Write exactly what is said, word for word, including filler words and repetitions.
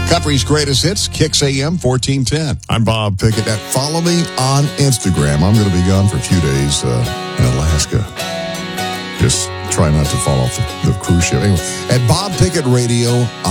Country's greatest hits, Kicks A M fourteen ten. I'm Bob Pickett. At follow me on Instagram. I'm going to be gone for a few days uh, in Alaska. Just try not to fall off the, the cruise ship. Anyway, at Bob Pickett Radio